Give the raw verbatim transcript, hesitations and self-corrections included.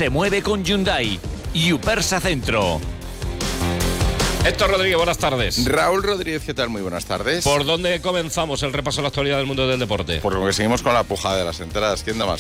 se mueve con Hyundai. Yupersa Centro. Héctor Rodríguez, buenas tardes. Raúl Rodríguez, ¿qué tal? Muy buenas tardes. ¿Por dónde comenzamos el repaso de la actualidad del mundo del deporte? Por lo que seguimos con la puja de las entradas. ¿Quién da más